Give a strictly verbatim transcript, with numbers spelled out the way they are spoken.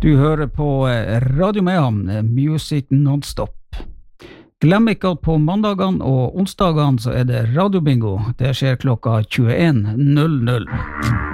Du hører på Radio Mayhem, Music Non-Stop. Glem ikke at på mandagene og onsdagene så er det radiobingo. Det skjer klokka tjueen null null.